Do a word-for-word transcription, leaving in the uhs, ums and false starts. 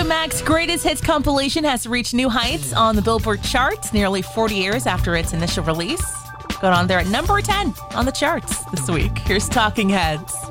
Mac's Greatest Hits compilation has reached new heights on the Billboard charts nearly forty years after its initial release. Going on there at number ten on the charts this week. Here's Talking Heads.